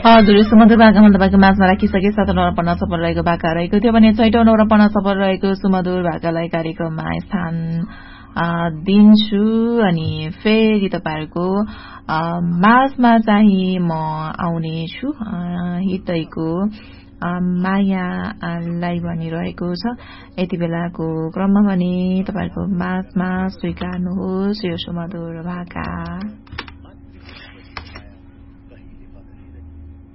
हजुर सुमधुर भाकामा तपाईँको माझमा राखिसके 7 नौरापन्न सफल रहेको भाका रहेको थियो भने 6 नौरापन्न सफल रहेको सुमधुर भाकालाई कार्यक्रममा स्थान दिन्छु। अनि फेरि तपाईँहरूको माझमा चाहिँ म आउने छु हितैको मायालाई भनिरहेको छ। यति बेलाको क्रममा भने तपाईँहरूको माझमा स्वीकार्नुहोस् यो सुमधुर भाका।